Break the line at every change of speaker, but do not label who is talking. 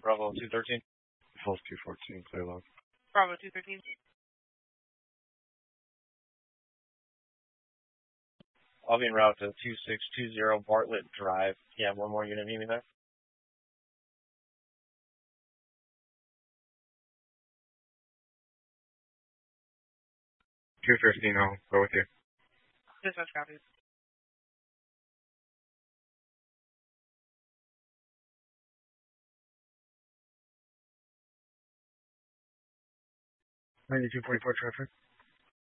Bravo 213.
False 214, clear log.
Bravo 213.
I'll be en route to 2620 Bartlett Drive. Yeah, one more unit meet me there.
I'll go with you.
Dispatch copies.
$9244 traffic.